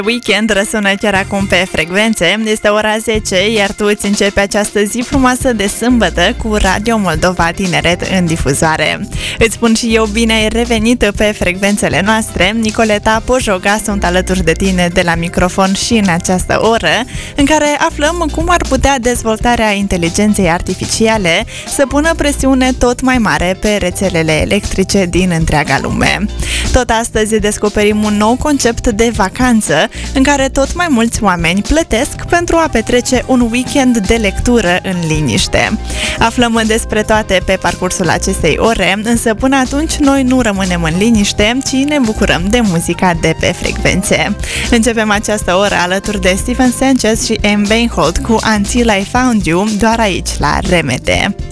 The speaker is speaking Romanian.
Weekend răsună chiar acum pe frecvențe. Este ora 10, iar tu îți începi această zi frumoasă de sâmbătă cu Radio Moldova Tineret în difuzoare. Îți spun și eu bine ai revenit pe frecvențele noastre. Nicoleta Pojoga sunt alături de tine de la microfon și în această oră, în care aflăm cum ar putea dezvoltarea inteligenței artificiale să pună presiune tot mai mare pe rețelele electrice din întreaga lume. Tot astăzi descoperim un nou concept de vacanță în care tot mai mulți oameni plătesc pentru a petrece un weekend de lectură în liniște. Aflăm despre toate pe parcursul acestei ore, însă până atunci noi nu rămânem în liniște, ci ne bucurăm de muzica de pe frecvențe. Începem această oră alături de Stephen Sanchez și M. Bainhold cu Until I Found You, doar aici la RMT.